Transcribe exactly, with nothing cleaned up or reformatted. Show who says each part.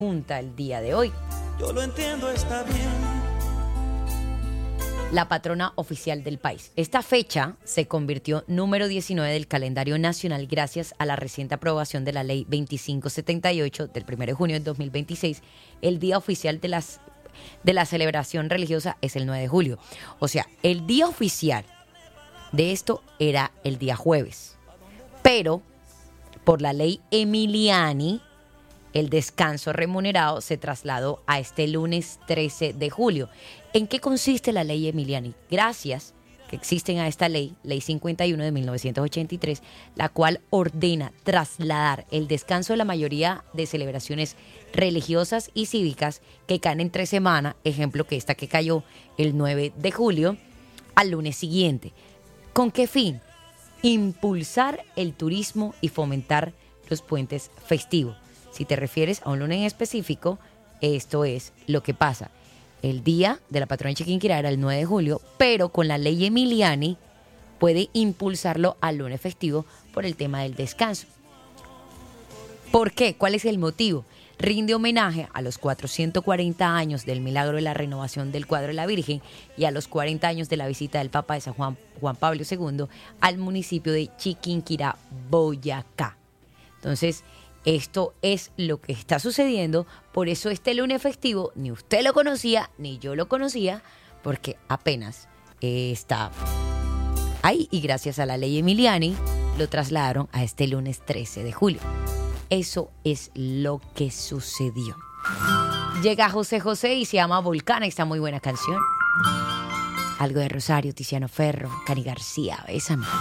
Speaker 1: junta el día de hoy.
Speaker 2: Yo lo entiendo, está bien.
Speaker 1: La patrona oficial del país. Esta fecha se convirtió número diecinueve del calendario nacional gracias a la reciente aprobación de la ley veinticinco setenta y ocho del primero de junio de dos mil veintiséis. El día oficial de, las, de la celebración religiosa es el nueve de julio. O sea, el día oficial de esto era el día jueves. Pero por la ley Emiliani, el descanso remunerado se trasladó a este lunes trece de julio. ¿En qué consiste la ley Emiliani? Gracias que existen a esta ley, ley cincuenta y uno de mil novecientos ochenta y tres, la cual ordena trasladar el descanso de la mayoría de celebraciones religiosas y cívicas que caen entre semana, ejemplo que esta que cayó el nueve de julio, al lunes siguiente. ¿Con qué fin? Impulsar el turismo y fomentar los puentes festivos. Si te refieres a un lunes en específico, esto es lo que pasa. El día de la patrona de Chiquinquirá era el nueve de julio, pero con la ley Emiliani puede impulsarlo al lunes festivo por el tema del descanso. ¿Por qué? ¿Cuál es el motivo? Rinde homenaje a los cuatrocientos cuarenta años del milagro de la renovación del cuadro de la Virgen y a los cuarenta años de la visita del Papa de San Juan, Juan Pablo segundo al municipio de Chiquinquirá, Boyacá. Entonces, esto es lo que está sucediendo, por eso este lunes festivo ni usted lo conocía, ni yo lo conocía, porque apenas eh, está ahí y gracias a la ley Emiliani lo trasladaron a este lunes trece de julio. Eso es lo que sucedió. Llega José José y se llama Volcán, está muy buena canción. Algo de Rosario, Tiziano Ferro, Cani García, bésame.